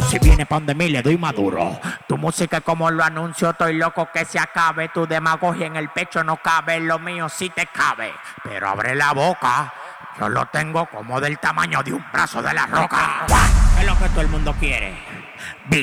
Si viene pandemia le doy maduro. Tu música es como lo anuncio, estoy loco que se acabe. Tu demagogia en el pecho no cabe, lo mío sí te cabe. Pero abre la boca, yo lo tengo como del tamaño de un brazo de la roca. Es lo que todo el mundo quiere.